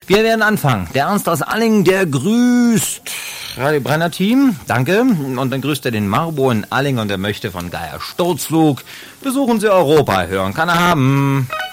Wir werden anfangen. Der Ernst aus Allingen, der grüßt. Radio Brenner Team, danke. Und dann grüßt er den Marbo in Allingen und er möchte von Geier Sturzflug. Besuchen Sie Europa, hören kann er haben.